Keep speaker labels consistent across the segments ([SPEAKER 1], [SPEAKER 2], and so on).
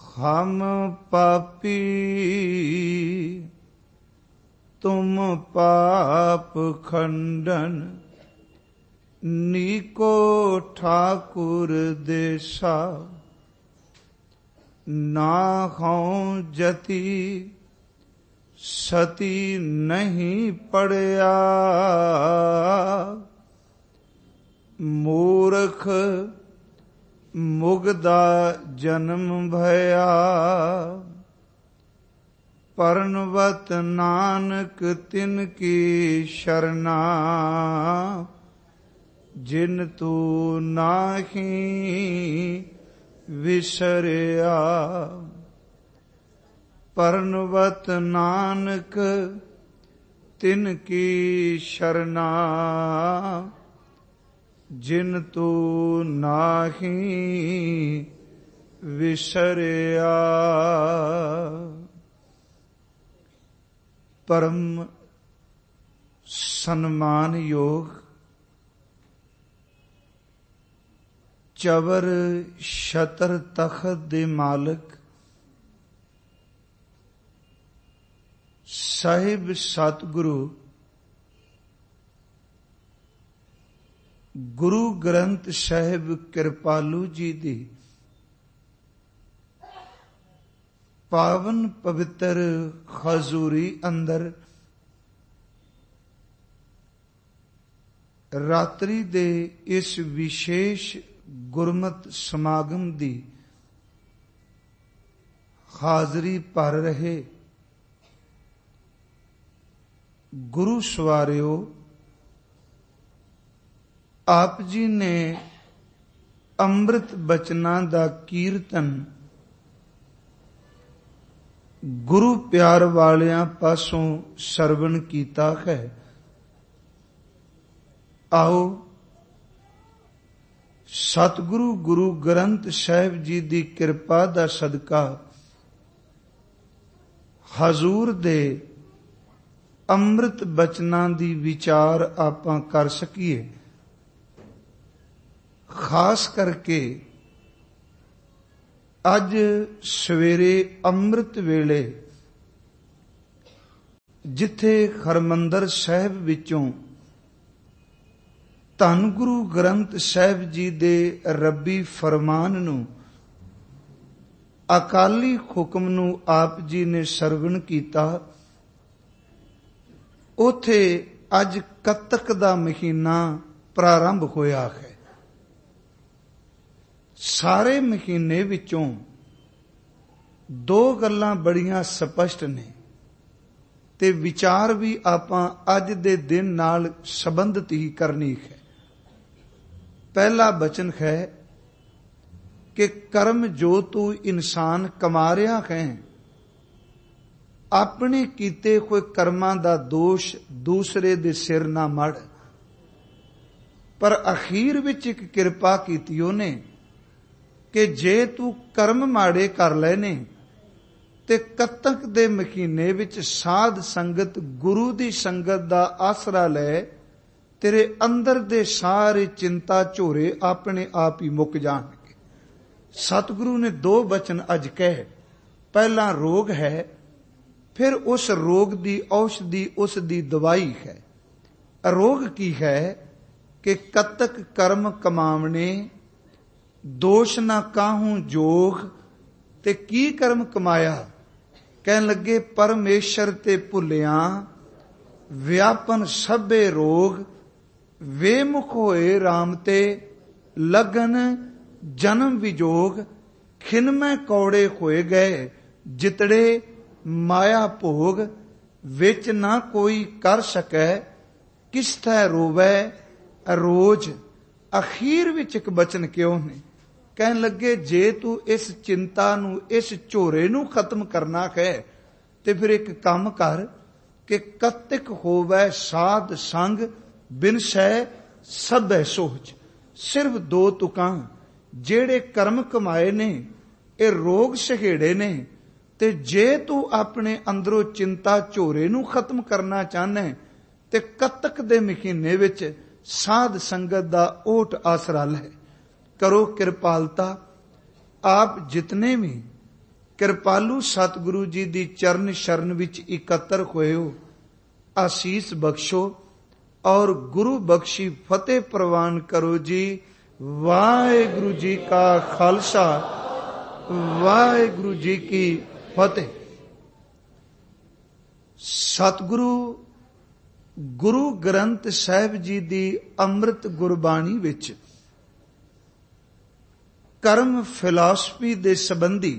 [SPEAKER 1] हम पापी तुम पाप खंडन, नीको ठाकुर देसा। ना हों जति सती नहीं पड़या, मूर्ख मुगदा जन्म भया। परनवत नानक तिनकी शरणा, जिन तू नाहीं विसरिया। परनवत नानक तिनकी शरणा, जिन तू नाहीं विसरिया। परम सन्मान योग चवर छतर तखत दे मालिक ਸਾਹਿਬ ਸਤਿਗੁਰੂ ਗੁਰੂ ਗ੍ਰੰਥ ਸਾਹਿਬ ਕਿਰਪਾਲੂ ਜੀ ਦੀ ਪਾਵਨ ਪਵਿੱਤਰ ਹਜ਼ੂਰੀ ਅੰਦਰ ਰਾਤਰੀ ਦੇ ਇਸ ਵਿਸ਼ੇਸ਼ ਗੁਰਮਤ ਸਮਾਗਮ ਦੀ ਹਾਜ਼ਰੀ ਭਰ ਰਹੇ ਗੁਰੂ ਸਵਾਰਿਓ, ਆਪ ਜੀ ਨੇ ਅੰਮ੍ਰਿਤ ਬਚਨਾਂ ਦਾ ਕੀਰਤਨ ਗੁਰੂ ਪਿਆਰ ਵਾਲਿਆਂ ਪਾਸੋਂ ਸਰਵਣ ਕੀਤਾ ਹੈ। ਆਓ ਸਤਿਗੁਰੂ ਗੁਰੂ ਗ੍ਰੰਥ ਸਾਹਿਬ ਜੀ ਦੀ ਕਿਰਪਾ ਦਾ ਸਦਕਾ ਹਜ਼ੂਰ ਦੇ ਅੰਮ੍ਰਿਤ ਬਚਨਾਂ ਦੀ ਵਿਚਾਰ ਆਪਾਂ ਕਰ ਸਕੀਏ। ਖਾਸ ਕਰਕੇ ਅੱਜ ਸਵੇਰੇ ਅੰਮ੍ਰਿਤ ਵੇਲੇ ਜਿੱਥੇ ਹਰਿਮੰਦਰ ਸਾਹਿਬ ਵਿੱਚੋਂ ਧੰਨ ਗੁਰੂ ਗ੍ਰੰਥ ਸਾਹਿਬ ਜੀ ਦੇ ਰੱਬੀ ਫਰਮਾਨ ਨੂੰ, ਅਕਾਲੀ ਹੁਕਮ ਨੂੰ ਆਪ ਜੀ ਨੇ ਸਰਵਣ ਕੀਤਾ। ਉਥੇ ਅੱਜ ਕੱਤਕ ਦਾ ਮਹੀਨਾ ਪ੍ਰਾਰੰਭ ਹੋਇਆ ਹੈ। ਸਾਰੇ ਮਹੀਨੇ ਵਿੱਚੋਂ ਦੋ ਗੱਲਾਂ ਬੜੀਆਂ ਸਪਸ਼ਟ ਨੇ ਤੇ ਵਿਚਾਰ ਵੀ ਆਪਾਂ ਅੱਜ ਦੇ ਦਿਨ ਨਾਲ ਸੰਬੰਧਿਤ ਹੀ ਕਰਨੀ ਹੈ। ਪਹਿਲਾ ਬਚਨ ਹੈ ਕਿ ਕਰਮ ਜੋ ਤੂੰ ਇਨਸਾਨ ਕਮਾ ਰਿਹਾ ਹੈ, ਆਪਣੇ ਕੀਤੇ ਹੋਏ ਕਰਮਾਂ ਦਾ ਦੋਸ਼ ਦੂਸਰੇ ਦੇ ਸਿਰ ਨਾ ਮੜ। ਪਰ ਅਖੀਰ ਵਿੱਚ ਇੱਕ ਕਿਰਪਾ ਕੀਤੀ ਉਹਨੇ ਕਿ ਜੇ ਤੂੰ ਕਰਮ ਮਾੜੇ ਕਰ ਲਏ ਨੇ ਤੇ ਕੱਤਕ ਦੇ ਮਹੀਨੇ ਵਿੱਚ ਸਾਧ ਸੰਗਤ, ਗੁਰੂ ਦੀ ਸੰਗਤ ਦਾ ਆਸਰਾ ਲੈ, ਤੇਰੇ ਅੰਦਰ ਦੇ ਸਾਰੇ ਚਿੰਤਾ ਝੋਰੇ ਆਪਣੇ ਆਪ ਹੀ ਮੁੱਕ ਜਾਣਗੇ। ਸਤਿਗੁਰੂ ਨੇ ਦੋ ਬਚਨ ਅੱਜ ਕਹੇ। ਪਹਿਲਾ ਰੋਗ ਹੈ, ਫਿਰ ਉਸ ਰੋਗ ਦੀ ਔਸ਼ਧੀ, ਉਸ ਦੀ ਦਵਾਈ ਹੈ। ਰੋਗ ਕੀ ਹੈ ਕਿ ਕੱਤਕ ਕਰਮ ਕਮਾਵਣੇ, ਦੋਸ਼ ਨਾ ਕਾਹੂ ਜੋਗ। ਤੇ ਕੀ ਕਰਮ ਕਮਾਇਆ? ਕਹਿਣ ਲੱਗੇ ਪਰਮੇਸ਼ਰ ਤੇ ਭੁੱਲਿਆ, ਵਿਆਪਨ ਸਭੇ ਰੋਗ। ਵੇਮੁਖ ਹੋਏ ਰਾਮ ਤੇ ਲਗਨ ਜਨਮ ਵਿਜੋਗ। ਖਿਨਮੈ ਕੌੜੇ ਹੋਏ ਗਏ ਜਿਤੜੇ ਮਾਇਆ ਭੋਗ। ਵਿੱਚ ਨਾ ਕੋਈ ਕਰ ਸਕੈ ਕਿਸ ਥੈ ਰੋਵੈ ਰੋਜ਼। ਅਖੀਰ ਵਿੱਚ ਇੱਕ ਬਚਨ ਕਿਉਂ ਨੇ? ਕਹਿਣ ਲੱਗੇ ਜੇ ਤੂੰ ਇਸ ਚਿੰਤਾ ਨੂੰ, ਇਸ ਝੋਰੇ ਨੂੰ ਖਤਮ ਕਰਨਾ ਹੈ ਤੇ ਫਿਰ ਇੱਕ ਕੰਮ ਕਰ ਕਿ ਕੱਤਕ ਹੋਵੈ ਸਾਧ ਸੰਗ, ਬਿਨ ਸਹਿ ਸਭੈ ਸੋਚ। ਸਿਰਫ ਦੋ ਤੁਕਾਂ ਜਿਹੜੇ ਕਰਮ ਕਮਾਏ ਨੇ, ਇਹ ਰੋਗ ਸਹੇੜੇ ਨੇ। ਤੇ ਜੇ ਤੂੰ ਆਪਣੇ ਅੰਦਰੋਂ ਚਿੰਤਾ ਝੋਰੇ ਨੂੰ ਖਤਮ ਕਰਨਾ ਚਾਹਨਾ ਤੇ ਕੱਤਕ ਦੇ ਮਹੀਨੇ ਵਿੱਚ ਸਾਧ ਸੰਗਤ ਦਾ ਓਟ ਆਸਰਾ ਲੈ। ਕਰੋ ਕਿਰਪਾਲਤਾ, ਆਪ ਜਿਤਨੇ ਵੀ ਕਿਰਪਾਲੂ ਸਤਿਗੁਰੂ ਜੀ ਦੀ ਚਰਨ ਸ਼ਰਨ ਵਿੱਚ ਇਕੱਤਰ ਹੋਏ ਹੋ, ਆਸੀਸ ਬਖਸ਼ੋ ਔਰ ਗੁਰੂ ਬਖਸ਼ੀ ਫਤਿਹ ਪ੍ਰਵਾਨ ਕਰੋ ਜੀ। ਵਾਹਿਗੁਰੂ ਜੀ ਕਾ ਖਾਲਸਾ, ਵਾਹਿਗੁਰੂ ਜੀ ਕੀ ਫਤਿਹ। ਸਤਿਗੁਰੂ ਗੁਰੂ ਗ੍ਰੰਥ ਸਾਹਿਬ ਜੀ ਦੀ ਅੰਮ੍ਰਿਤ ਗੁਰਬਾਣੀ ਵਿੱਚ ਕਰਮ ਫਿਲਾਸਫੀ ਦੇ ਸੰਬੰਧੀ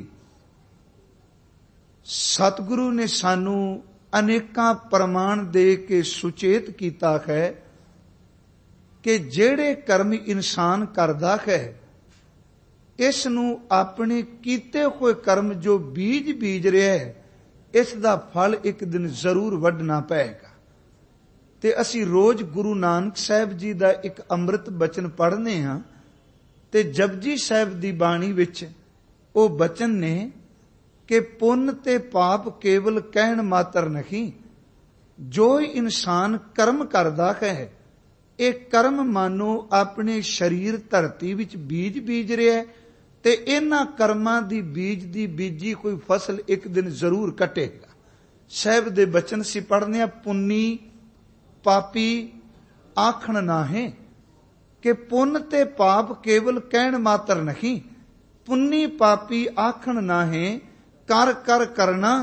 [SPEAKER 1] ਸਤਿਗੁਰੂ ਨੇ ਸਾਨੂੰ ਅਨੇਕਾਂ ਪ੍ਰਮਾਣ ਦੇ ਕੇ ਸੁਚੇਤ ਕੀਤਾ ਹੈ ਕਿ ਜਿਹੜੇ ਕਰਮ ਇਨਸਾਨ ਕਰਦਾ ਹੈ, ਇਸ ਨੂੰ ਆਪਣੇ ਕੀਤੇ ਹੋਏ ਕਰਮ ਜੋ ਬੀਜ ਰਿਹਾ ਹੈ, ਇਸ ਦਾ ਫਲ ਇੱਕ ਦਿਨ ਜ਼ਰੂਰ ਵੱਢਣਾ ਪਏਗਾ। ਤੇ ਅਸੀਂ ਰੋਜ਼ ਗੁਰੂ ਨਾਨਕ ਸਾਹਿਬ ਜੀ ਦਾ ਇੱਕ ਅੰਮ੍ਰਿਤ ਬਚਨ ਪੜ੍ਹਨੇ ਹਾਂ, ਤੇ ਜਪਜੀ ਸਾਹਿਬ ਦੀ ਬਾਣੀ ਵਿੱਚ ਉਹ ਬਚਨ ਨੇ ਕਿ ਪੁੰਨ ਤੇ ਪਾਪ ਕੇਵਲ ਕਹਿਣ ਮਾਤਰ ਨਹੀਂ, ਜੋ ਇਨਸਾਨ ਕਰਮ ਕਰਦਾ ਹੈ, ਇਹ ਕਰਮ ਮਾਨੋ ਆਪਣੇ ਸਰੀਰ ਧਰਤੀ ਵਿੱਚ ਬੀਜ ਰਿਹਾ ਹੈ, ਤੇ ਇਹਨਾਂ ਕਰਮਾਂ ਦੀ ਬੀਜੀ ਕੋਈ ਫਸਲ ਇੱਕ ਦਿਨ ਜ਼ਰੂਰ ਕੱਟੇਗਾ। ਸਾਹਿਬ ਦੇ ਬਚਨ ਸੀ ਪੜ੍ਹਨੇ ਆ, ਪੁੰਨੀ ਪਾਪੀ ਆਖਣ ਨਾਹੀਂ, ਕਿ ਪੁੰਨ ਤੇ ਪਾਪ ਕੇਵਲ ਕਹਿਣ ਮਾਤਰ ਨਹੀਂ, ਪੁੰਨੀ ਪਾਪੀ ਆਖਣ ਨਾਹੀਂ, ਕਰ ਕਰ ਕਰਨਾ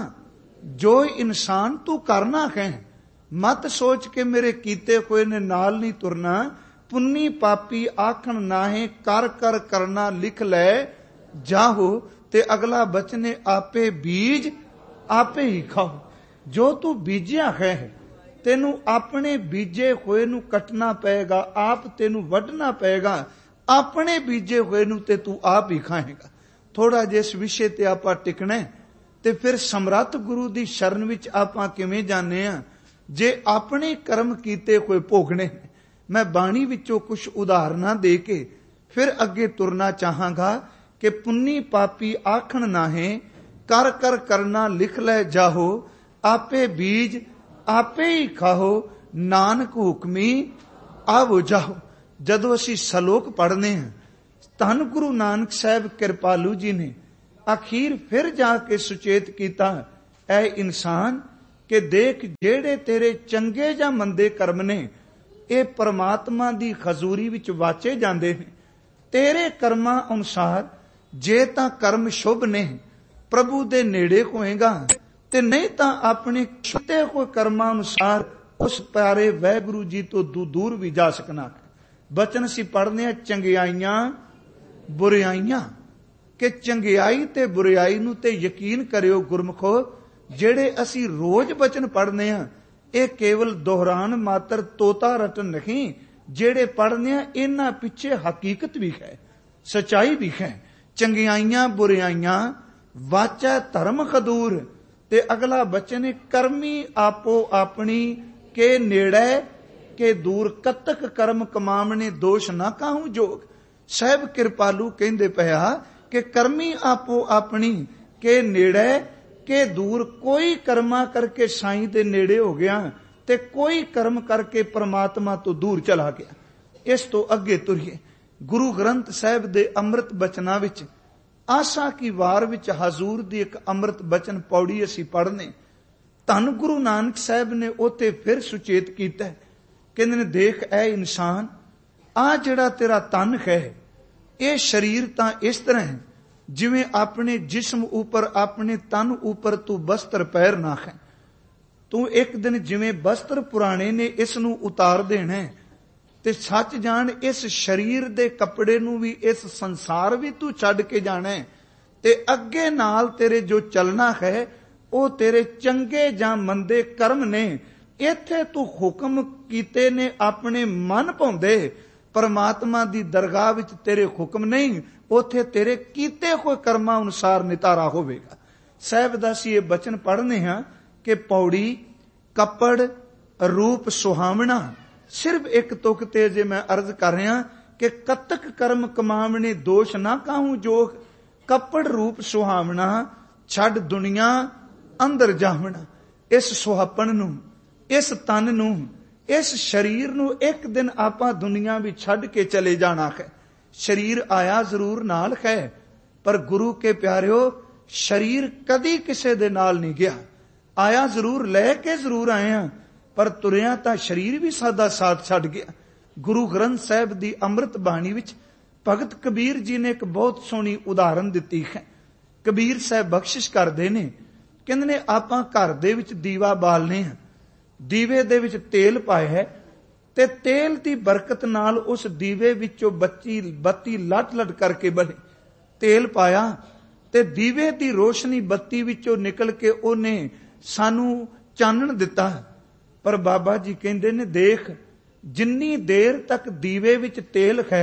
[SPEAKER 1] ਜੋ ਇਨਸਾਨ ਤੂੰ ਕਰਨਾ ਹੈ। ਮਤ ਸੋਚ ਕੇ ਮੇਰੇ ਕੀਤੇ ਹੋਏ ਨੇ ਨਾਲ ਨਹੀਂ ਤੁਰਨਾ, ਪੁੰਨੀ ਪਾਪੀ ਆਖਣ ਨਾਹੀਂ, ਕਰ ਕਰ ਕਰਨਾ ਲਿਖ ਲੈ ਜਾਹੋ। ਤੇ ਅਗਲਾ ਬਚਨ ਹੈ, ਆਪੇ ਬੀਜ ਆਪੇ ਹੀ ਖਾਓ। ਜੋ ਤੂੰ ਬੀਜਿਆ ਹੈ ਤੈਨੂੰ ਆਪਣੇ ਬੀਜੇ ਹੋਏ ਨੂੰ ਕੱਟਣਾ ਪਏਗਾ, ਆਪ ਤੈਨੂੰ ਵੱਢਣਾ ਪਏਗਾ, ਆਪਣੇ ਬੀਜੇ ਹੋਏ ਨੂੰ ਤੇ ਤੂੰ ਆਪ ਹੀ ਖਾਏਗਾ। ਥੋੜਾ ਜਿਹਾ ਇਸ ਵਿਸ਼ੇ ਤੇ ਆਪਾਂ ਟਿਕਣਾ, ਤੇ ਫਿਰ ਸਮਰੱਥ ਗੁਰੂ ਦੀ ਸ਼ਰਨ ਵਿੱਚ ਆਪਾਂ ਕਿਵੇਂ ਜਾਂਦੇ ਆ ਜੇ ਆਪਣੇ ਕਰਮ ਕੀਤੇ ਹੋਏ ਭੋਗਣੇ। ਮੈਂ ਬਾਣੀ ਵਿੱਚੋਂ ਕੁਝ ਉਦਾਹਰਨਾਂ ਦੇ ਕੇ ਫਿਰ ਅੱਗੇ ਤੁਰਨਾ ਚਾਹਾਂਗਾ ਕਿ ਪੁੰਨੀ ਪਾਪੀ ਆਖਣ ਨਾਹੀਂ, ਕਰ ਕਰ ਕਰਨਾ ਲਿਖ ਲੈ ਜਾਹੋ, ਆਪੇ ਬੀਜ ਆਪੇ ਹੀ ਖਾਓ, ਨਾਨਕ ਹੁਕਮੀ ਆਵੋ ਜਾਓ। ਜਦੋਂ ਅਸੀਂ ਸਲੋਕ ਪੜ੍ਹਨੇ ਹਾਂ, ਧੰਨ ਗੁਰੂ ਨਾਨਕ ਸਾਹਿਬ ਕਿਰਪਾਲੂ ਜੀ ਨੇ ਅਖੀਰ ਫਿਰ ਜਾ ਕੇ ਸੁਚੇਤ ਕੀਤਾ, ਐ ਇਨਸਾਨ ਕਿ ਦੇਖ ਜਿਹੜੇ ਤੇਰੇ ਚੰਗੇ ਜਾਂ ਮੰਦੇ ਕਰਮ ਨੇ, ਇਹ ਪਰਮਾਤਮਾ ਦੀ ਹਜ਼ੂਰੀ ਵਿੱਚ ਵਾਚੇ ਜਾਂਦੇ ਨੇ। ਤੇਰੇ ਕਰਮਾਂ ਅਨੁਸਾਰ ਜੇ ਤਾਂ ਕਰਮ ਸ਼ੁਭ ਨੇ, ਪ੍ਰਭੂ ਦੇ ਨੇੜੇ ਹੋਏਗਾ, ਤੇ ਨਹੀਂ ਤਾਂ ਆਪਣੇ ਛੁੱਟੇ ਹੋਏ ਕਰਮਾਂ ਅਨੁਸਾਰ ਉਸ ਪਿਆਰੇ ਵਾਹਿਗੁਰੂ ਜੀ ਤੋਂ ਦੂਰ ਵੀ ਜਾ ਸਕਣਾ। ਬਚਨ ਅਸੀਂ ਪੜ੍ਹਨੇ ਆ, ਚੰਗਿਆਈਆਂ ਬੁਰਿਆਈਆਂ, ਕਿ ਚੰਗਿਆਈ ਤੇ ਬੁਰਿਆਈ ਨੂੰ ਤੇ ਯਕੀਨ ਕਰਿਓ ਗੁਰਮਖੋ, ਜਿਹੜੇ ਅਸੀਂ ਰੋਜ਼ ਬਚਨ ਪੜ੍ਹਨੇ ਆ, ਇਹ ਕੇਵਲ ਦੁਹਰਾਨ ਮਾਤਰ ਤੋਤਾ ਰਟਨ ਨਹੀਂ। ਜਿਹੜੇ ਪੜ੍ਹਨੇ ਆ ਇਹਨਾਂ ਪਿੱਛੇ ਹਕੀਕਤ ਵੀ ਹੈ, ਸਚਾਈ ਵੀ ਹੈ। ਚੰਗਿਆਈਆਂ ਬੁਰਿਆਈਆਂ ਵਾਚੈ ਧਰਮ ਖਦੂਰ, ਤੇ ਅਗਲਾ ਬਚਨ ਹੈ, ਕਰਮੀ ਆਪੋ ਆਪਣੀ ਕੇ ਨੇੜੇ ਕੇ ਦੂਰ, ਕਤਕ ਕਰਮ ਕਮਾਵਣੇ ਦੋਸ਼ ਨਾ ਕਾਹੂ ਜੋਗ। ਸਾਹਿਬ ਕਿਰਪਾਲੂ ਕਹਿੰਦੇ ਪਿਆ ਕਿ ਕਰਮੀ ਆਪੋ ਆਪਣੀ ਕੇ ਨੇੜੇ ਕੇ ਦੂਰ, ਕੋਈ ਕਰਮਾਂ ਕਰਕੇ ਸਾਈਂ ਦੇ ਨੇੜੇ ਹੋ ਗਿਆ ਤੇ ਕੋਈ ਕਰਮ ਕਰਕੇ ਪਰਮਾਤਮਾ ਤੋਂ ਦੂਰ ਚਲਾ ਗਿਆ। ਇਸ ਤੋਂ ਅੱਗੇ ਤੁਰੀਏ, ਗੁਰੂ ਗ੍ਰੰਥ ਸਾਹਿਬ ਦੇ ਅੰਮ੍ਰਿਤ ਬਚਨਾਂ ਵਿੱਚ ਆਸਾ ਕੀ ਵਾਰ ਵਿੱਚ ਹਜ਼ੂਰ ਦੀ ਇੱਕ ਅੰਮ੍ਰਿਤ ਬਚਨ ਪੌੜੀ ਅਸੀਂ ਪੜ੍ਹਨੇ। ਧੰਨ ਗੁਰੂ ਨਾਨਕ ਸਾਹਿਬ ਨੇ ਉੱਥੇ ਫਿਰ ਸੁਚੇਤ ਕੀਤਾ, ਕਹਿੰਦੇ ਨੇ ਦੇਖ ਐ ਇਨਸਾਨ, ਆ ਜਿਹੜਾ ਤੇਰਾ ਤਨ ਹੈ, ਇਹ ਸਰੀਰ ਤਾਂ ਇਸ ਤਰ੍ਹਾਂ ਹੈ ਜਿਵੇਂ ਆਪਣੇ ਜਿਸਮ ਉੱਪਰ, ਆਪਣੇ ਤਨ ਉੱਪਰ ਤੂੰ ਬਸਤਰ ਪਹਿਰਨਾ ਹੈ। ਤੂੰ ਇੱਕ ਦਿਨ ਜਿਵੇਂ ਬਸਤਰ ਪੁਰਾਣੇ ਨੇ ਇਸ ਨੂੰ ਉਤਾਰ ਦੇਣਾ, ਤੇ ਸੱਚ ਜਾਣ ਇਸ ਸਰੀਰ ਦੇ ਕੱਪੜੇ ਨੂੰ ਵੀ, ਇਸ ਸੰਸਾਰ ਵੀ ਤੂੰ ਛੱਡ ਕੇ ਜਾਣਾ, ਤੇ ਅੱਗੇ ਨਾਲ ਤੇਰੇ ਜੋ ਚੱਲਣਾ ਹੈ ਉਹ ਤੇਰੇ ਚੰਗੇ ਜਾਂ ਮੰਦੇ ਕਰਮ ਨੇ। ਇੱਥੇ ਤੂੰ ਹੁਕਮ ਕੀਤੇ ਨੇ ਆਪਣੇ ਮਨ ਭਾਉਂਦੇ, ਪਰਮਾਤਮਾ ਦੀ ਦਰਗਾਹ ਵਿੱਚ ਤੇਰੇ ਹੁਕਮ ਨਹੀਂ, ਉੱਥੇ ਤੇਰੇ ਕੀਤੇ ਹੋਏ ਕਰਮਾਂ ਅਨੁਸਾਰ ਨਿਤਾਰਾ ਹੋਵੇਗਾ। ਸਾਹਿਬ ਦਾ ਅਸੀਂ ਇਹ ਬਚਨ ਪੜ੍ਹਨੇ ਹਾਂ ਕਿ ਪੌੜੀ ਕੱਪੜ ਰੂਪ ਸੁਹਾਵਣਾ। ਸਿਰਫ ਇੱਕ ਤੁਕ ਤੇ ਜੇ ਮੈਂ ਅਰਜ਼ ਕਰ ਰਿਹਾ ਕਿ ਕਤਕ ਕਰਮ ਕਮਾਵਣੇ ਦੋਸ਼ ਨਾ ਕਾਹੂ ਜੋਗ, ਕੱਪੜ ਰੂਪ ਸੁਹਾਵਣਾ ਛੱਡ ਦੁਨੀਆ ਅੰਦਰ ਜਾਵਣਾ। ਇਸ ਸੁਹਾਪਣ ਨੂੰ, ਇਸ ਤਨ ਨੂੰ, ਇਸ ਸਰੀਰ ਨੂੰ ਇੱਕ ਦਿਨ ਆਪਾਂ ਦੁਨੀਆ ਵਿੱਚ ਛੱਡ ਕੇ ਚਲੇ ਜਾਣਾ ਹੈ। ਸਰੀਰ ਆਇਆ ਜ਼ਰੂਰ ਨਾਲ ਹੈ, ਪਰ ਗੁਰੂ ਕੇ ਪਿਆਰਿਓ, शरीर कदी किसे दे नाल नहीं गया। आया जरूर लैके जरूर आए हैं, पर तुरिया तां शरीर भी सादा साथ छड्ड गया। गुरु ग्रंथ साहिब दी अमृत बाणी विच भगत कबीर जी ने एक बहुत सोहनी उदाहरण दित्ती है। कबीर साहब बख्शिश करदे ने, कहंदे ने आपां घर दे विच दीवा बालने हैं, दीवे दे विच तेल पाया है ते तेल दी बरकत नाल उस दीवे विचों बत्ती लट लट करके बने। तेल पाया ते दीवे दी रोशनी बत्ती विचों निकल के ओने सानू चानण दिता। पर बाबा जी कहंदे ने, देख जिन्नी देर तक दीवे विच तेल है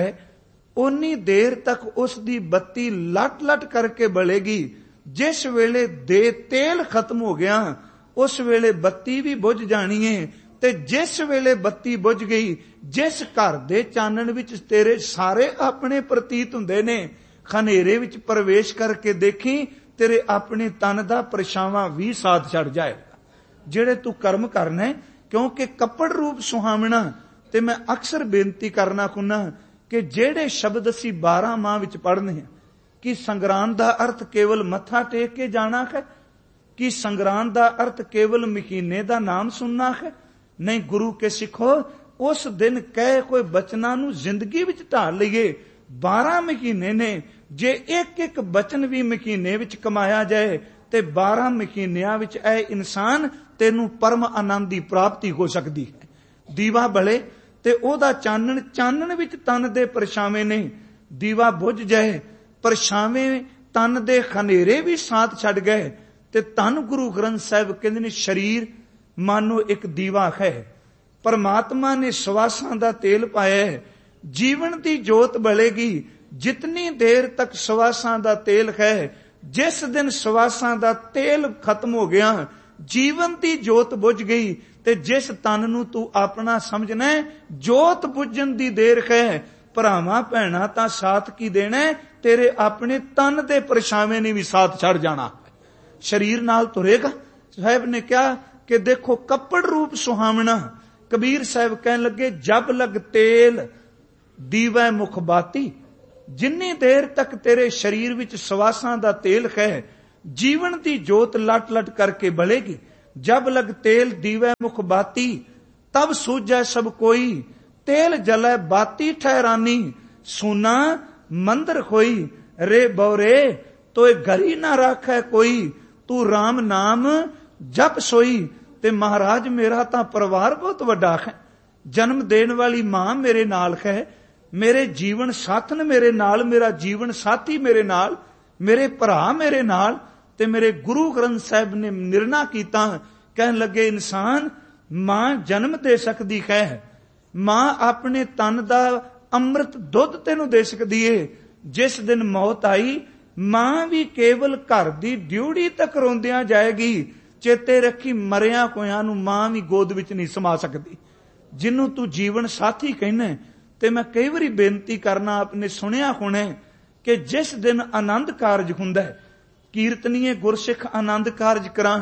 [SPEAKER 1] उन्नी देर तक उस दी बत्ती लट लट करके बलेगी। जिस वेले दे तेल खत्म हो गया उस वेले बत्ती भी बुझ जानी है। ते जिस वेले बत्ती बुझ गई, जिस घर दे चानण विच तेरे सारे अपने प्रतीत हुंदे ने, खनेरे विच प्रवेश करके देखी तेरे अपने तन दा परछावां भी साथ छड़ जाएगा। जेड़े तू कर्म करना है, क्योंकि कपड़ रूप सुहावना। ते मैं अक्सर बेनती करना कुन्ना कि जेड़े शब्द असी 12 माह विच पढ़ने हैं, कि संगरांद दा अर्थ केवल मत्था टेक के जाना है, कि संगरांद दा अर्थ केवल महीने दा नाम सुनना है? नहीं, गुरु के सिखो उस दिन कहे कोई बचना नू जिंदगी विच ढाल लईए। 12 महीने ने, जे एक एक बचन भी महीने विच कमाया जाए ते 12 महीनियां विच ऐ इंसान तेनू परम आनंद दी प्राप्ति हो सकती है। दीवा बले ते ओदा चानण विच तन दे परछावे ने, दीवा बुझ जाए परछावे तन दे खनेरे भी साथ छड़ गए। ते धन गुरु ग्रंथ साहिब कहंदे ने, शरीर मानो एक दीवा है, परमात्मा ने सवासां दा तेल पाया है, जीवन दी जोत बलेगी जितनी देर तक सवासां दा तेल है। जिस दिन सवासां दा तेल खत्म हो गया, जीवन दी जोत बुझ गई। ते जिस तन नू तू अपना समझना है, जोत बुझण दी देर है, भरावां भैणां तां साथ की देना है, तेरे अपने तन दे परछावे ने भी साथ छड़ जाना। शरीर नाल तुरेगा। साहब ने कहा कि देखो कपड़ रूप सुहावना। कबीर साहब कहन लगे, जब लग तेल दीवा मुख बाती। जिन्नी देर तक तेरे शरीर विच सवासां दा तेल है, जीवन दी जोत लट लट करके बलेगी। जब लग तेल दीवा मुख बाती, तब सूझै सब कोई, तेल जलै बाती ठहरानी, सुना मंदिर खोई, रे बौरे तो घरी ना राखै कोई, तू राम नाम जप सोई। ते महाराज मेरा तां परिवार बहुत वड्डा है, जन्म देने वाली मां मेरे नाल है, मेरे जीवन साथन मेरे नाल, मेरा जीवन साथी मेरे नाल, मेरे भरा मेरे नाल। ते मेरे गुरु ग्रंथ साहिब ने निर्णय कीता, कहन लगे इंसान मां जन्म दे सकदी है, मां अपने तन दा अमृत दुध तेनू दे सकदी है। जिस दिन मौत आई, मां भी केवल घर दी ड्यूड़ी तक रोंदियां जाएगी। चेते रखी, मरिया कोया नू मां भी गोद विच नहीं समा सकदी। जिन्नू तू जीवन साथी कहना, ते मैं कई बारी बेनती करना, आपने सुनिया होना कि जिस दिन आनंद कारज हुंदा है, कीर्तनीय गुरसिख आनंद कारज करान,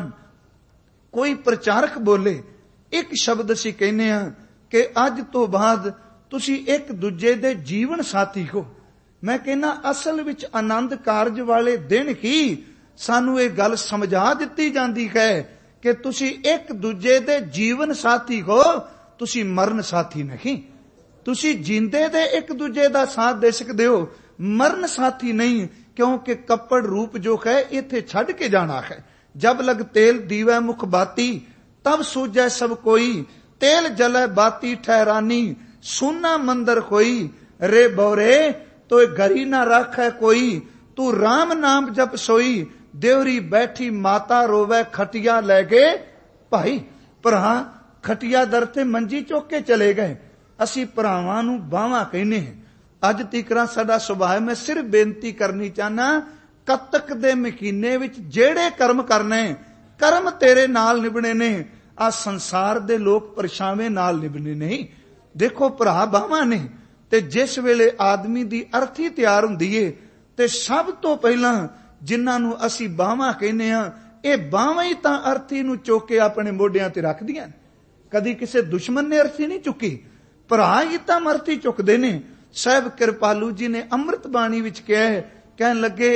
[SPEAKER 1] कोई प्रचारक बोले, एक शब्द असी कहने कि अज तो बाद तुसी एक दूजे दे जीवन साथी हो। मैं कहना असल विच आनंद कारज वाले दिन ही सानू ये गल समझा दिती जाती है कि तुसी एक दूजे दे जीवन साथी हो, तुसी मरण साथी नहीं। तुसी जींदे दे एक दूजे दा साथ दे सकदे हो, मरण साथी नहीं, क्योंकि कपड़ रूप जो है इथे छड़ के जाना है। जब लग तेल दीवा मुख बाती, तब सूझै सब कोई, तेल जलै बाती ठहरानी, सुना मंदिर खोई, रे बौरे तो घरी ना राखै कोई, तू राम नाम जप सोई, देवरी बैठी माता रोवै खटिया लै गए भाई। भरा खटिया दर ते मंजी चुक के चले गए। असी भरावां नू बावां कहने हैं। अज तीकरा साडा सुभाव, मैं सिर्फ बेनती करनी चाहना, कतक दे महीने विच जेड़े कर्म करने, कर्म तेरे नाल निभने ने, आ संसार दे लोग परछावे नाल निभने नहीं। देखो भरा बावां ने, ते जिस वेले आदमी दी अर्थी तैयार हुंदी है, ते सब तो पहला जिन्हां नू असी बावां कहने हां, ये बावां ही तां अर्थी नू चुक के अपने मोढियां ते रखदियां। कदी किसी दुश्मन ने अर्थी नहीं चुकी, भरा ही तां अर्थी चुकदे ने। साहब कृपालू जी ने अमृत बाणी विच कहा है, कहन लगे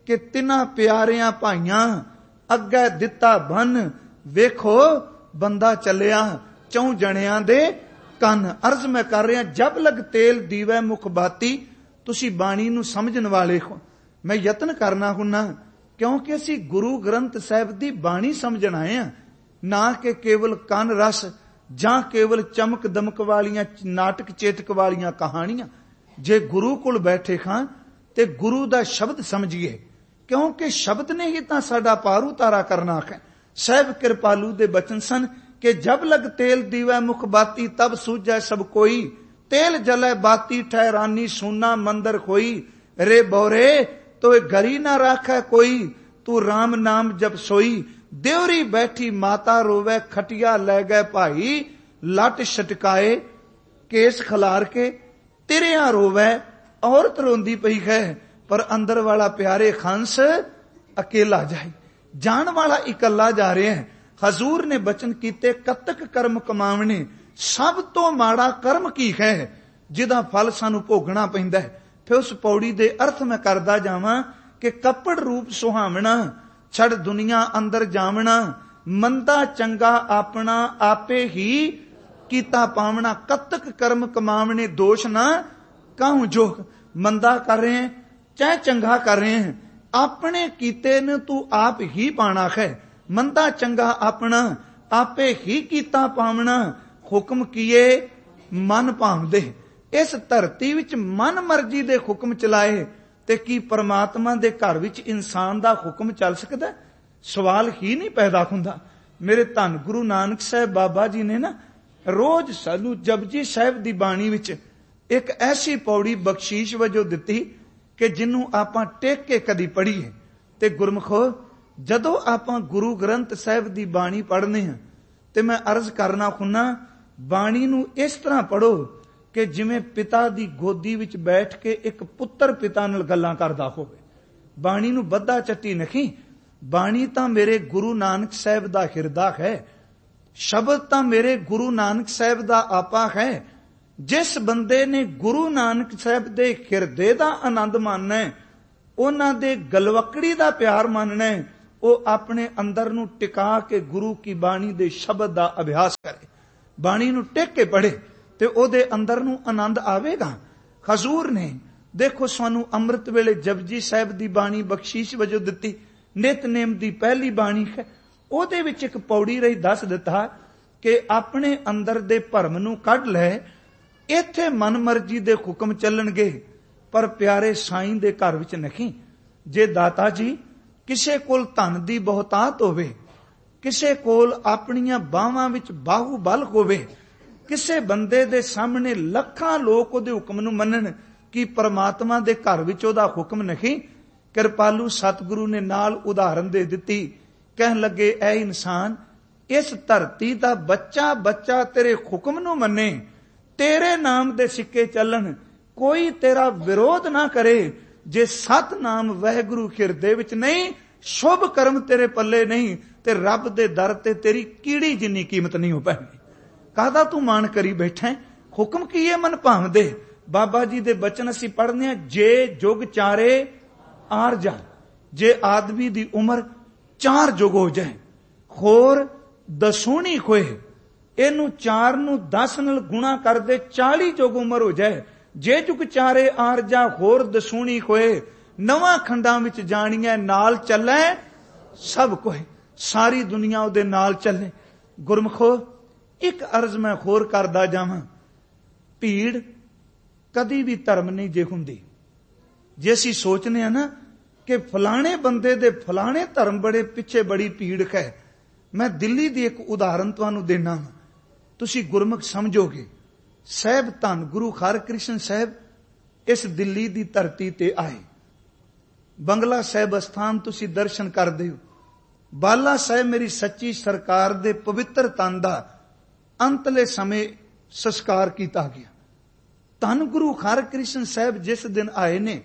[SPEAKER 1] कि तिन्हां प्यारियां भाइयां अग्गे दिता बन, वेखो बंदा चलिया चौं जणियां दे ਕੰਨ। अर्ज मैं कर रहा, जब लग तेल दीवै मुख बाती। तुसी बाणी नूं समझण वाले हो, मैं यतन करना हुन्ना, क्योंकि असी गुरु ग्रंथ साहिब दी बाणी समझण आए हां, ना कि केवल कन रस जां केवल चमक दमक वालियां नाटक चेतक वालियां कहानियां। जे गुरु कोल बैठे खां ते गुरु दा शब्द समझिए, क्योंकि शब्द ने ही तां साडा पार उतारा करना है। साहिब कृपालू दे बचन सन कि जब लग तेल दीवै मुख बाती, तब सूझै सब कोई। तेल जलै बाती ठहरानी, सुना मंदिर खोई। रे बोरे तो घरी ना राखै कोई, तू राम नाम जब सोई। देवरी बैठी माता रोवै, खटिया लै गए भाई। लट छटकाए केस खलार के, तिरिया रोवै औरत रोंदी पई है। पर अंदर वाला प्यारे खंस अकेला जाए, जान वाला इकल्ला जा रहे हैं। हजूर ने बचन कीते, कतक कर्म कमावने, सब तो माड़ा कर्म की है जिदा फल सानू भोगना पैंदा है। फिर उस पौड़ी दे अर्थ मैं करदा जावां कि कपड़ रूप सुहावना, छड़ दुनिया अंदर जावना। मंदा चंगा अपना आपे ही कीता पावना। कतक कर्म कमावने, दोष ना काहू जोग। मंदा कर रहे हैं चाहे चंगा कर रहे हैं, अपने कीते ने तू आप ही पाना है। मंदा चंगा अपना आपे ही कीता पावना। हुक्म किए मन भावदे। इस धरती विच मन मर्जी दे हुक्म चलाए ते की परमात्मा दे घर विच इंसान दा हुक्म चल सकदा? सवाल ही नहीं पैदा हुंदा। मेरे धन गुरु नानक साहब बाबा जी ने ना रोज सानू जपजी साहिब दी बाणी विच एक ऐसी पौड़ी बख्शीश वजों दिती कि जिन्नू आपां टेक के कदी पढ़ीए। ते गुरमुखो, जदों आपां गुरु ग्रंथ साहिब दी बाणी पढ़ने हैं ते मैं अर्ज करना हुन्ना, बाणी नू इस तरह पढ़ो कि जिवें पिता दी गोदी विच बैठ के एक पुत्र पिता नाल गल्लां करदा होवे। बाणी नू बद्धा चट्टी नहीं। बाणी तां मेरे गुरु नानक साहिब दा हिरदा है, शब्द तां मेरे गुरु नानक साहिब दा आपा है। जिस बंदे ने गुरु नानक साहिब दे हिरदे दा आनंद मानना है, उन्हां दे गलवकड़ी दा प्यार मानना है, वो अपने अंदर नू टिका के गुरु की बाणी दे शब्द दा अभ्यास करे, बाणी नू टेक के पढ़े ते ओदे अंदर नू आनंद आवेगा। हजूर ने देखो सानू अमृत वेले जपजी साहिब दी बाणी बख्शीश वजों दिती, नितनेम दी पहली बाणी है। ओदे विच एक पौड़ी रही दस दिता कि अपने अंदर दे भरम नू कढ लै, इत्थे मन मर्जी दे हुक्म चलणगे, पर प्यारे साईं दे घर विच नहीं। जे दाता जी किसे कोल धन दी बहुतात होवे, किसे कोल अपनियां बाहां विच बाहूबल होवे, किसे बंदे दे सामने लखां लोक ओदे हुक्म नू मनन, कि परमात्मा दे घर विच ओदा हुक्म नहीं। कृपालू सतगुरु ने नाल उदाहरण दे दिती, कहन लगे, ऐ इंसान, इस धरती दा बच्चा बच्चा तेरे हुक्म नू मने, तेरे नाम दे सिक्के चलन, कोई तेरा विरोध ना करे। जे सत नाम वाहिगुरु हिरदे विच नहीं, शुभ कर्म तेरे पल्ले नहीं, ते रब दे दर ते तेरी कीड़ी जिन्नी कीमत नहीं हो पैनी। काहदा तू मान करी बैठा? हुक्म कीए मन भावदे। बाबा जी दे बचन असी पढ़ने, जे जुग चारे आर जा, जे आदमी दी उम्र 4 जुग हो जाए, होर दसूनी खोए, इनू 4 नू 10 नाल गुणा कर दे, 40 जुग उम्र हो जाए। जे जुग चारे आर जा, होर दसूनी खोए, नवां खंडां विच जाणीए, नाल चलै सब कोई, सारी दुनिया उहदे नाल चले। गुरमुखो, एक अर्ज मैं होर करदा जावां, भीड़ कदी भी धर्म नहीं जे हुंदी। जे असीं सोचने आ ना कि फलाणे बंदे दे फलाणे धर्म बड़े पिछे बड़ी भीड़ है, मैं दिल्ली दी एक उदाहरण तुहानू देना, तुसी गुरमुख समझोगे। साहिब धन गुरु हरकृष्ण साहिब इस दिल्ली दी धरती ते आए। बंगला साहिब अस्थान तुसी दर्शन करदे हो। बाला साहिब मेरी सच्ची सरकार दे पवित्र तन दा अंतले समय संस्कार किया गया। धन गुरु हरकृष्ण साहिब जिस दिन आए ने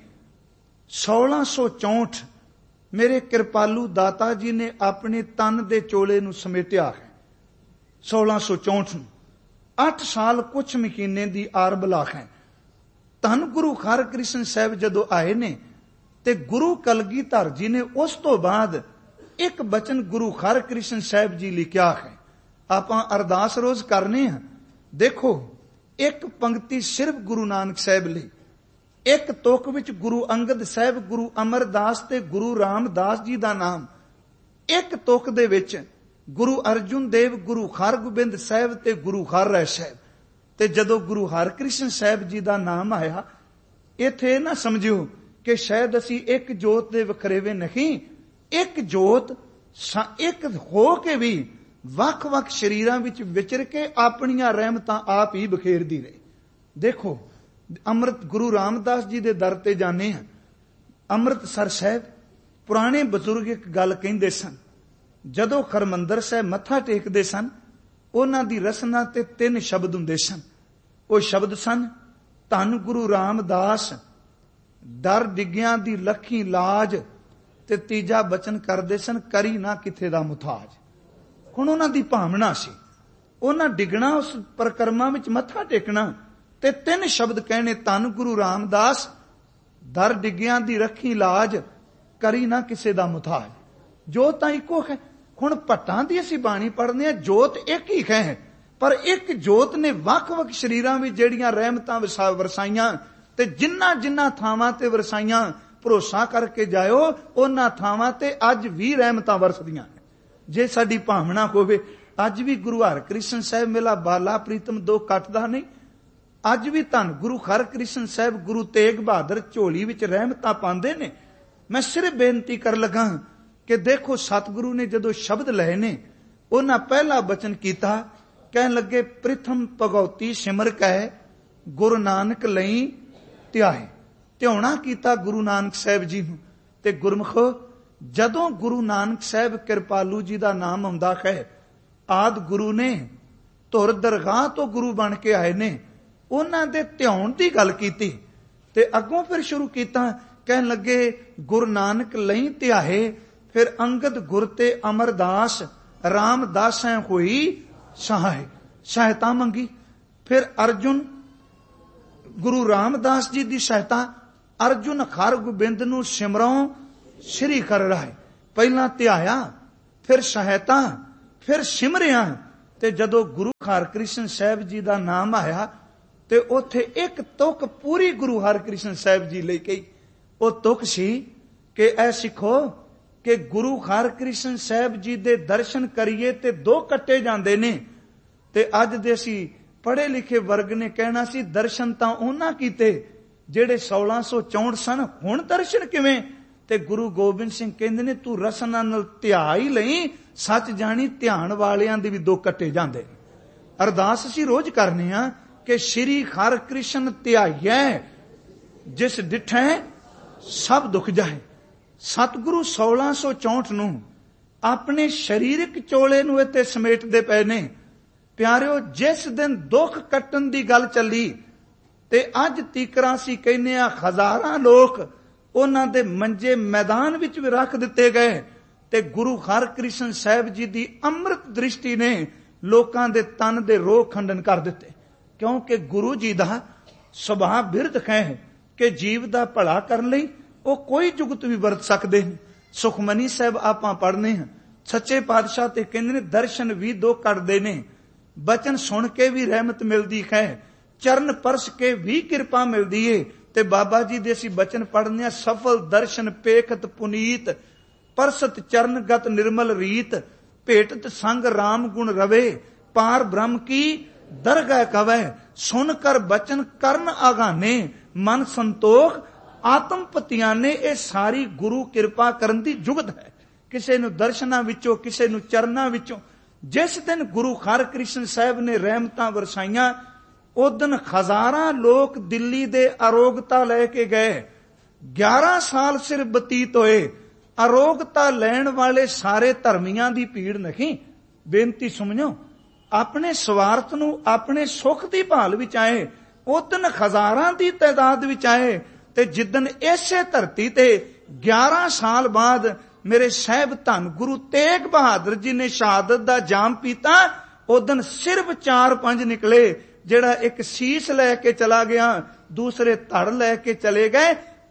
[SPEAKER 1] 1664, मेरे कृपालू दाता जी ने अपने तन दे चोले नू समेटिया है। 1664 नू 8 साल कुछ महीने दी आर बला है। धन गुरु हरकृष्ण साहिब जदों आए ने ਤੇ ਗੁਰੂ ਕਲਗੀਧਰ ਜੀ ਨੇ ਉਸ ਤੋਂ ਬਾਅਦ ਇੱਕ ਬਚਨ ਗੁਰੂ ਹਰਕ੍ਰਿਸ਼ਨ ਸਾਹਿਬ ਜੀ ਲਈ ਕਿਹਾ ਹੈ। ਆਪਾਂ ਅਰਦਾਸ ਰੋਜ਼ ਕਰਨੇ ਹਾਂ। ਦੇਖੋ, ਇੱਕ ਪੰਕਤੀ ਸਿਰਫ ਗੁਰੂ ਨਾਨਕ ਸਾਹਿਬ ਲਈ, ਇੱਕ ਤੁਕ ਵਿੱਚ ਗੁਰੂ ਅੰਗਦ ਸਾਹਿਬ, ਗੁਰੂ ਅਮਰਦਾਸ ਤੇ ਗੁਰੂ ਰਾਮਦਾਸ ਜੀ ਦਾ ਨਾਮ, ਇੱਕ ਤੁਕ ਦੇ ਵਿੱਚ ਗੁਰੂ ਅਰਜੁਨ ਦੇਵ, ਗੁਰੂ ਹਰਗੋਬਿੰਦ ਸਾਹਿਬ ਤੇ ਗੁਰੂ ਹਰਿਰਾਏ ਸਾਹਿਬ। ਤੇ ਜਦੋਂ ਗੁਰੂ ਹਰਕ੍ਰਿਸ਼ਨ ਸਾਹਿਬ ਜੀ ਦਾ ਨਾਮ ਆਇਆ, ਇੱਥੇ ਨਾ ਸਮਝਿਓ ਕਿ ਸ਼ਾਇਦ ਅਸੀਂ ਇੱਕ ਜੋਤ ਦੇ ਵਖਰੇਵੇਂ ਨਹੀਂ, ਇੱਕ ਜੋਤ ਇੱਕ ਹੋ ਕੇ ਵੀ ਵੱਖ-ਵੱਖ ਸਰੀਰਾਂ ਵਿੱਚ ਵਿਚਰ ਕੇ ਆਪਣੀਆਂ ਰਹਿਮਤਾਂ ਆਪ ਹੀ ਬਖੇਰਦੀ ਰਹੇ। ਦੇਖੋ, ਅੰਮ੍ਰਿਤ ਗੁਰੂ ਰਾਮਦਾਸ ਜੀ ਦੇ ਦਰ ਤੇ ਜਾਣੇ ਹਾਂ। ਅੰਮ੍ਰਿਤਸਰ ਸਾਹਿਬ ਪੁਰਾਣੇ ਬਜ਼ੁਰਗ ਇੱਕ ਗੱਲ ਕਹਿੰਦੇ ਸਨ, ਜਦੋਂ ਹਰਿਮੰਦਰ ਸਾਹਿਬ ਮੱਥਾ ਟੇਕਦੇ ਸਨ, ਉਹਨਾਂ ਦੀ ਰਸਨਾ ਤੇ 3 ਸ਼ਬਦ ਹੁੰਦੇ ਸਨ। ਉਹ ਸ਼ਬਦ ਸਨ, ਧੰਨ ਗੁਰੂ ਰਾਮਦਾਸ, ਦਰ ਡਿੱਗਿਆਂ ਦੀ ਲੱਖੀ ਲਾਜ, ਤੇ ਤੀਜਾ ਬਚਨ ਕਰਦੇ ਸਨ, ਕਰੀ ਨਾ ਕਿਥੇ ਦਾ ਮੁਥਾਜ। ਹੁਣ ਉਹਨਾਂ ਦੀ ਭਾਵਨਾ ਸੀ, ਉਹਨਾਂ ਡਿੱਗਣਾ, ਉਸ ਪਰਿਕਰਮਾ ਵਿੱਚ ਮੱਥਾ ਟੇਕਣਾ, ਤੇ 3 ਸ਼ਬਦ ਕਹਿਣੇ, ਧੰਨ ਗੁਰੂ ਰਾਮਦਾਸ, ਦਰ ਡਿੱਗਿਆਂ ਦੀ ਰੱਖੀ ਲਾਜ, ਕਰੀ ਨਾ ਕਿਸੇ ਦਾ ਮੁਥਾਜ। ਜੋਤ ਤਾਂ ਇੱਕੋ ਹੈ। ਹੁਣ ਭੱਟਾਂ ਦੀ ਅਸੀਂ ਬਾਣੀ ਪੜ੍ਹਦੇ ਹਾਂ, ਜੋਤ ਇੱਕ ਹੀ ਹੈ, ਪਰ ਇੱਕ ਜੋਤ ਨੇ ਵੱਖ-ਵੱਖ ਸਰੀਰਾਂ ਵਿੱਚ ਜਿਹੜੀਆਂ ਰਹਿਮਤਾਂ ਵਰਸਾਈਆਂ, ਤੇ ਜਿਨ੍ਹਾਂ ਥਾਵਾਂ ਤੇ ਵਰਸਾਈਆਂ, ਭਰੋਸਾ ਕਰਕੇ ਜਾਇਓ, ਉਹਨਾਂ ਥਾਵਾਂ ਤੇ ਅੱਜ ਵੀ ਰਹਿਮਤਾਂ ਵਰਸਦੀਆਂ ਨੇ। ਜੇ ਸਾਡੀ ਭਾਵਨਾ ਹੋਵੇ, ਅੱਜ ਵੀ ਗੁਰੂ ਹਰਕ੍ਰਿਸ਼ਨ ਸਾਹਿਬ ਮੇਲਾ ਬਾਲਾ ਪ੍ਰੀਤਮ 2 ਕੱਟਦਾ ਨਹੀਂ। ਅੱਜ ਵੀ ਧੰਨ ਗੁਰੂ ਹਰਕ੍ਰਿਸ਼ਨ ਸਾਹਿਬ, ਗੁਰੂ ਤੇਗ ਬਹਾਦਰ ਝੋਲੀ ਵਿੱਚ ਰਹਿਮਤਾਂ ਪਾਉਂਦੇ ਨੇ। ਮੈਂ ਸਿਰਫ ਬੇਨਤੀ ਕਰ ਲਗਾ ਕਿ ਦੇਖੋ, ਸਤਿਗੁਰੂ ਨੇ ਜਦੋਂ ਸ਼ਬਦ ਲਏ ਨੇ, ਉਹਨਾਂ ਪਹਿਲਾ ਬਚਨ ਕੀਤਾ, ਕਹਿਣ ਲੱਗੇ, ਪ੍ਰਿਥਮ ਭਗਉਤੀ ਸਿਮਰ ਕੈ, ਗੁਰੂ ਨਾਨਕ ਲਈ ਧਿਆਏ। ਧਿਆਉਣਾ ਕੀਤਾ ਗੁਰੂ ਨਾਨਕ ਸਾਹਿਬ ਜੀ ਨੂੰ। ਤੇ ਗੁਰਮੁਖੋ, ਜਦੋਂ ਗੁਰੂ ਨਾਨਕ ਸਾਹਿਬ ਕਿਰਪਾਲੂ ਜੀ ਦਾ ਨਾਮ ਆਉਂਦਾ ਹੈ, ਆਦ ਗੁਰੂ ਨੇ ਧੁਰ ਦਰਗਾਹ ਤੋਂ ਗੁਰੂ ਬਣ ਕੇ ਆਏ ਨੇ, ਉਹਨਾਂ ਦੇ ਧਿਆਉਣ ਦੀ ਗੱਲ ਕੀਤੀ, ਤੇ ਅੱਗੋਂ ਫਿਰ ਸ਼ੁਰੂ ਕੀਤਾ, ਕਹਿਣ ਲੱਗੇ, ਗੁਰੂ ਨਾਨਕ ਲਈ ਧਿਆਏ। ਫਿਰ ਅੰਗਦ ਗੁਰ ਤੇ ਅਮਰਦਾਸ, ਰਾਮਦਾਸੈ ਹੋਈ ਸਹਾਇ, ਸਹਾਇਤਾ ਮੰਗੀ। ਫਿਰ ਅਰਜੁਨ, ਗੁਰੂ ਰਾਮਦਾਸ ਜੀ ਦੀ ਸਹਾਇਤਾ, ਅਰਜੁਨ ਹਰਗੋਬਿੰਦ ਨੂੰ ਸਿਮਰੋਂ ਸ੍ਰੀ ਕਰ ਰਾਏ। ਪਹਿਲਾਂ ਧਿਆਇਆ, ਫਿਰ ਸਹਾਇਤਾ, ਫਿਰ ਸਿਮਰਿਆ। ਤੇ ਜਦੋਂ ਗੁਰੂ ਹਰਕ੍ਰਿਸ਼ਨ ਸਾਹਿਬ ਜੀ ਦਾ ਨਾਮ ਆਇਆ, ਤੇ ਉੱਥੇ ਇੱਕ ਤੁਕ ਪੂਰੀ ਗੁਰੂ ਹਰਕ੍ਰਿਸ਼ਨ ਸਾਹਿਬ ਜੀ ਲਈ ਕਹੀ। ਉਹ ਤੁਕ ਸੀ ਕਿ ਐ ਸਿੱਖੋ ਕਿ ਗੁਰੂ ਹਰਕ੍ਰਿਸ਼ਨ ਸਾਹਿਬ ਜੀ ਦੇ ਦਰਸ਼ਨ ਕਰੀਏ ਤੇ 2 ਕੱਟੇ ਜਾਂਦੇ ਨੇ। ਤੇ ਅੱਜ ਦੇ ਅਸੀਂ ਪੜ੍ਹੇ ਲਿਖੇ ਵਰਗ ਨੇ ਕਹਿਣਾ ਸੀ, ਦਰਸ਼ਨ ਤਾਂ ਉਹਨਾਂ ਕੀਤੇ ਜਿਹੜੇ 1664 ਸਨ, ਹੁਣ ਦਰਸ਼ਨ ਕਿਵੇਂ? ਤੇ ਗੁਰੂ ਗੋਬਿੰਦ ਸਿੰਘ ਕਹਿੰਦੇ ਨੇ, ਤੂੰ ਰਸਨਾ ਨਾਲ ਧਿਆ ਹੀ ਲਈ, ਸੱਚ ਜਾਣੀ ਧਿਆਨ ਵਾਲਿਆਂ ਦੇ ਵੀ 2 ਕੱਟੇ ਜਾਂਦੇ। ਅਰਦਾਸ ਅਸੀਂ ਰੋਜ਼ ਕਰਨੇ ਆ ਕਿ ਸ਼੍ਰੀ ਹਰਿਕ੍ਰਿਸ਼ਨ ਧਿਆਈਐ, ਜਿਸ ਡਿਠੈ ਸਭ ਦੁੱਖ ਜਾਏ। ਸਤਿਗੁਰੂ 1664 ਨੂੰ ਆਪਣੇ ਸਰੀਰਕ ਚੋਲੇ ਨੂੰ ਇੱਥੇ ਸਮੇਟਦੇ ਪਏ ਨੇ। ਪਿਆਰਿਓ, ਜਿਸ ਦਿਨ ਦੁੱਖ ਕੱਟਣ ਦੀ ਗੱਲ ਚੱਲੀ, ਤੇ ਅੱਜ ਤੀਕਰਾਂ ਅਸੀਂ ਕਹਿੰਦੇ ਆ, ਹਜ਼ਾਰਾਂ ਲੋਕ ਉਹਨਾਂ ਦੇ ਮੰਜੇ ਮੈਦਾਨ ਵਿੱਚ ਵੀ ਰੱਖ ਦਿੱਤੇ ਗਏ, ਤੇ ਗੁਰੂ ਹਰਕ੍ਰਿਸ਼ਨ ਸਾਹਿਬ ਜੀ ਦੀ ਅੰਮ੍ਰਿਤ ਦ੍ਰਿਸ਼ਟੀ ਨੇ ਲੋਕਾਂ ਦੇ ਤਨ ਦੇ ਰੋਗ ਖੰਡਨ ਕਰ ਦਿੱਤੇ। ਕਿਉਂਕਿ ਗੁਰੂ ਜੀ ਦਾ ਸੁਭਾਅ ਬਿਰਧ ਹੈ ਕਿ ਜੀਵ ਦਾ ਭਲਾ ਕਰਨ ਲਈ ਉਹ ਕੋਈ ਜੁਗਤ ਵੀ ਵਰਤ ਸਕਦੇ ਹਨ। ਸੁਖਮਨੀ ਸਾਹਿਬ ਆਪਾਂ ਪੜ੍ਹਨੇ ਹਾਂ, ਸੱਚੇ ਪਾਤਸ਼ਾਹ ਤੇ ਕਹਿੰਦੇ ਨੇ, ਦਰਸ਼ਨ ਵੀ 2 ਕੱਢਦੇ ਨੇ, ਬਚਨ ਸੁਣ ਕੇ ਵੀ ਰਹਿਮਤ ਮਿਲਦੀ ਹੈ, ਚਰਨ ਪਰਸ ਕੇ ਵੀ ਕਿਰਪਾ ਮਿਲਦੀ ਏ। ਤੇ ਬਾਬਾ ਜੀ ਦੇ ਅਸੀਂ ਬਚਨ ਪੜ੍ਹਨੇ ਆ, ਸਫਲ ਦਰਸ਼ਨ ਪੇਖਤ ਪੁਨੀਤ, ਪਰਸਤ ਚਰਨਗਤ ਨਿਰਮਲ ਰੀਤ, ਭੇਟਤ ਸੰਗ ਰਾਮ ਗੁਣ ਰਵੇ, ਪਾਰ ਬ੍ਰਹਮ ਕੀ ਦਰਗਹਿ ਕਵੈ, ਸੁਣ ਕਰ ਬਚਨ ਕਰਨ ਆਗਾਨੇ, ਮਨ ਸੰਤੋਖ ਆਤਮ ਪਤਿਆਨੇ। ਇਹ ਸਾਰੀ ਗੁਰੂ ਕਿਰਪਾ ਕਰਨ ਦੀ ਜੁਗਤ ਹੈ। ਕਿਸੇ ਨੂੰ ਦਰਸ਼ਨਾਂ ਵਿੱਚੋਂ, ਕਿਸੇ ਨੂੰ ਚਰਨਾਂ ਵਿੱਚੋਂ। ਜਿਸ ਦਿਨ ਗੁਰੂ ਹਰਕ੍ਰਿਸ਼ਨ ਸਾਹਿਬ ਨੇ ਰਹਿਮਤਾਂ ਵਰਸਾਈਆਂ, ਉਸ ਦਿਨ ਹਜ਼ਾਰਾਂ ਲੋਕ ਦਿੱਲੀ ਦੇ ਅਰੋਗਤਾ ਲੈ ਕੇ ਗਏ। 11 ਸਾਲ ਸਿਰ ਬਤੀਤ ਹੋਏ। ਅਰੋਗਤਾ ਲੈਣ ਵਾਲੇ ਸਾਰੇ ਧਰਮੀਆਂ ਦੀ ਭੀੜ ਨਹੀਂ। ਬੇਨਤੀ ਸੁਣਿਓ, ਆਪਣੇ ਸਵਾਰਥ ਨੂੰ, ਆਪਣੇ ਸੁੱਖ ਦੀ ਭਾਲ ਵਿੱਚ ਆਏ। ਉਸ ਦਿਨ ਹਜ਼ਾਰਾਂ ਦੀ ਤਾਦਾਦ ਵਿੱਚ ਆਏ। ਤੇ ਜਿੱਦਨ ਇਸੇ ਧਰਤੀ ਤੇ 11 ਸਾਲ ਬਾਅਦ ਮੇਰੇ ਸਾਹਿਬ ਧੰਨ ਗੁਰੂ ਤੇਗ ਬਹਾਦਰ ਜੀ ਨੇ ਸ਼ਹਾਦਤ ਦਾ ਜਾਮ ਪੀਤਾ, ਉਸ ਦਿਨ ਸਿਰਫ 4-5 ਨਿਕਲੇ। ਜਿਹੜਾ ਇੱਕ ਸੀਸ ਲੈ ਕੇ ਚਲਾ ਗਿਆ, ਦੂਸਰੇ ਧੜ ਲੈ ਕੇ ਚਲੇ ਗਏ।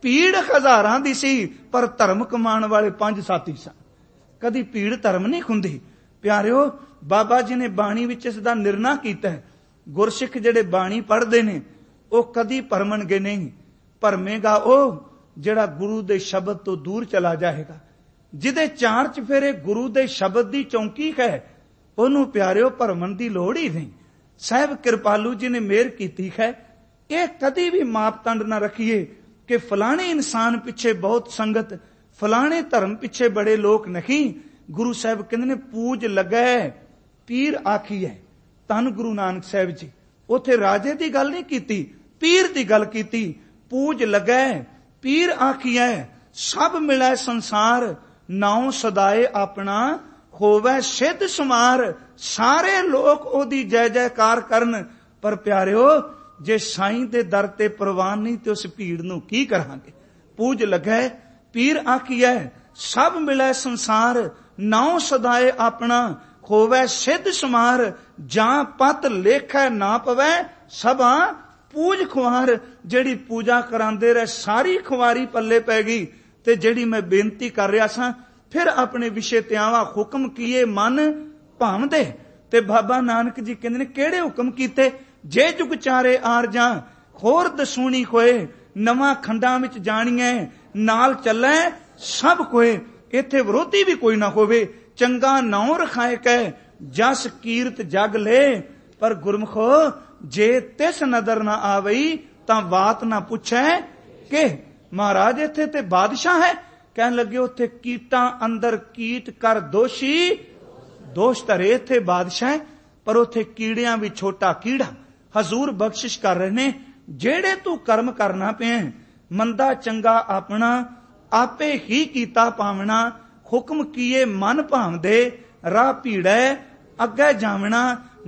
[SPEAKER 1] ਭੀੜ ਹਜ਼ਾਰਾਂ ਦੀ ਸੀ, ਪਰ ਧਰਮ ਕਮਾਉਣ ਵਾਲੇ 5 ਸਾਥੀ ਸਨ। ਕਦੀ ਭੀੜ ਧਰਮ ਨਹੀਂ ਹੁੰਦੀ ਪਿਆਰਿਓ। ਬਾਬਾ ਜੀ ਨੇ ਬਾਣੀ ਵਿੱਚ ਇਸ ਦਾ ਨਿਰਣਾ ਕੀਤਾ ਹੈ। ਗੁਰਸਿੱਖ ਜਿਹੜੇ ਬਾਣੀ ਪੜ੍ਹਦੇ ਨੇ ਉਹ ਕਦੀ ਭਰਮਣਗੇ ਨਹੀਂ। ਭਰਮੇਗਾ ਉਹ ਜਿਹੜਾ ਗੁਰੂ ਦੇ ਸ਼ਬਦ ਤੋਂ ਦੂਰ ਚਲਾ ਜਾਏਗਾ। ਜਿਹਦੇ 4 ਚਫੇਰੇ ਗੁਰੂ ਦੇ ਸ਼ਬਦ ਦੀ ਚੌਂਕੀ ਹੈ, ਉਹਨੂੰ ਪਿਆਰਿਓ ਭਰਮਣ ਦੀ ਲੋੜ ਹੀ ਨਹੀਂ। ਸਾਹਿਬ ਕਿਰਪਾਲੂ ਜੀ ਨੇ ਮਿਹਰ ਕੀਤੀ ਹੈ। ਇਹ ਕਦੀ ਵੀ ਮਾਪਦੰਡ ਨਾ ਰੱਖੀਏ ਕਿ ਫਲਾਣੇ ਇਨਸਾਨ ਪਿੱਛੇ ਬਹੁਤ ਸੰਗਤ, ਫਲਾਣੇ ਧਰਮ ਪਿੱਛੇ ਬੜੇ ਲੋਕ ਨਹੀਂ। ਗੁਰੂ ਸਾਹਿਬ ਕਹਿੰਦੇ ਨੇ ਪੂਜ ਲੱਗੈ ਪੀਰ ਆਖੀਐ। ਧੰਨ ਗੁਰੂ ਨਾਨਕ ਸਾਹਿਬ ਜੀ ਉੱਥੇ ਰਾਜੇ ਦੀ ਗੱਲ ਨਹੀਂ ਕੀਤੀ, ਪੀਰ ਦੀ ਗੱਲ ਕੀਤੀ। ਪੂਜ ਲੱਗੈ ਪੀਰ ਆਖੀਐ, ਸਭ ਮਿਲੈ ਸੰਸਾਰ, ਨਾਉ ਸਦਾਏ ਆਪਣਾ, ਹੋਵੇ ਸਿੱਧ ਸਮਾਰ। ਸਾਰੇ ਲੋਕ ਉਹਦੀ ਜੈ ਜੈਕਾਰ ਕਰਨ, ਪਰ ਪਿਆਰਿਓ ਜੇ ਸਾਈਂ ਦੇ ਦਰ ਤੇ ਪ੍ਰਵਾਨ ਨਹੀਂ ਤੇ ਉਸ ਭੀੜ ਨੂੰ ਕੀ ਕਰਾਂਗੇ। ਪੂਜ ਲੱਗੈ ਪੀਰ ਆਖੀਐ, ਸਭ ਮਿਲੈ ਸੰਸਾਰ, ਨਾਉ ਸਦਾਏ ਆਪਣਾ, ਹੋਵੇ ਸਿੱਧ ਸਮਾਰ। ਜਾਂ ਪਤ ਲੇਖੈ ਨਾ ਪਵੈ, ਸਭਾ ਪੂਜ ਖੁਆਰ। ਜਿਹੜੀ ਪੂਜਾ ਕਰਾਂਦੇ ਰਹੇ ਸਾਰੀ ਖੁਆਰੀ ਪੱਲੇ ਪੈ ਗਈ। ਤੇ ਜਿਹੜੀ ਮੈਂ ਬੇਨਤੀ ਕਰ ਰਿਹਾ ਸਾਂ, ਫਿਰ ਆਪਣੇ ਵਿਸ਼ੇ ਤੇ ਆਵਾਂ। ਹੁਕਮ ਕੀਏ ਮਨ ਭਾਵਦੇ। ਤੇ ਬਾਬਾ ਨਾਨਕ ਜੀ ਕਹਿੰਦੇ ਨੇ ਕਿਹੜੇ ਹੁਕਮ ਕੀਤੇ। ਜੇ ਜੁਗ ਚਾਰੇ ਆਰਜਾਂ, ਹੋਰ ਦਸੂਣੀ ਕੋਏ, ਨਵਾਂ ਖੰਡਾਂ ਵਿੱਚ ਜਾਣੀਐ, ਨਾਲ ਚੱਲੈ ਸਭ ਕੋਏ। ਇੱਥੇ ਵਿਰੋਧੀ ਵੀ ਕੋਈ ਨਾ ਹੋਵੇ। ਚੰਗਾ ਨਾਉ ਰਖਾਏ ਕੈ, ਜਸ ਕੀਰਤ ਜਗ ਲੈ। ਪਰ ਗੁਰਮਖੋ ਜੇ ਤਿਸ ਨਦਰ ਨਾ ਆਵਈ, ਤਾਂ ਬਾਤ ਨਾ ਪੁੱਛੈ ਕਿ ਮਹਾਰਾਜ ਇੱਥੇ ਤੇ ਬਾਦਸ਼ਾਹ ਹੈ। ਕਹਿਣ ਲੱਗੇ ਉੱਥੇ ਕੀਟਾਂ ਅੰਦਰ ਕੀਟ ਕਰ ਦੋਸ਼ੀ, ਦੋਸ਼ ਧਰੇ। ਇੱਥੇ ਬਾਦਸ਼ਾਹ, ਪਰ ਉੱਥੇ ਕੀੜਿਆਂ ਵੀ ਛੋਟਾ ਕੀੜਾ। ਹਜ਼ੂਰ ਬਖਸ਼ਿਸ਼ ਕਰ ਰਹੇ ਨੇ, ਜਿਹੜੇ ਤੂੰ ਕਰਮ ਕਰਨਾ ਪਿਆ, ਮੰਦਾ ਚੰਗਾ ਆਪਣਾ, ਆਪੇ ਹੀ ਕੀਤਾ ਪਾਵਣਾ। ਹੁਕਮ ਕੀਏ ਮਨ ਭਾਵਦੇ, ਰਾਹ ਭੀੜੈ ਅੱਗੇ ਜਾਵਣਾ।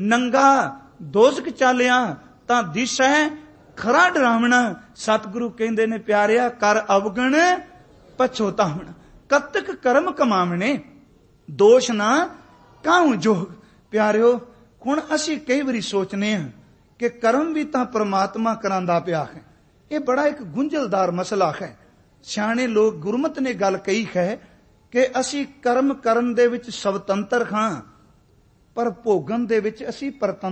[SPEAKER 1] ਨੰਗਾ ਦੋਜ਼ਖ ਚਾਲਿਆ, ਤਾਂ ਦਿਸੈ ਖਰਾ ਡਰਾਵਣਾ। ਸਤਿਗੁਰੂ ਕਹਿੰਦੇ ਨੇ ਪਿਆਰਿਆ, ਕਰ ਅਵਗਣ ਪਛੋਤਾਵਣਾ। ਕਤਕ ਕਰਮ ਕਮਾਵਣੇ, ਦੋਸ਼ ਨਾ ਕਾਹੂ ਜੋਗ। ਪਿਆਰਿਓ ਹੁਣ ਅਸੀਂ ਕਈ ਵਾਰੀ ਸੋਚਨੇ ਹਾਂ ਕਿ ਕਰਮ ਵੀ ਤਾਂ ਪ੍ਰਮਾਤਮਾ ਕਰਾਂਦਾ ਪਿਆ ਹੈ। ਇਹ ਬੜਾ ਇੱਕ ਗੁੰਝਲਦਾਰ ਮਸਲਾ ਹੈ। ਸਿਆਣੇ ਲੋਕ ਗੁਰਮਤਿ ਨੇ ਗੱਲ ਕਹੀ ਹੈ ਕਿ ਅਸੀਂ ਕਰਮ ਕਰਨ ਦੇ ਵਿੱਚ ਸਵਤੰਤਰ ਹਾਂ, ਪਰ ਭੋਗਣ ਦੇ ਵਿੱਚ ਅਸੀਂ ਪਰਤੰਤਰ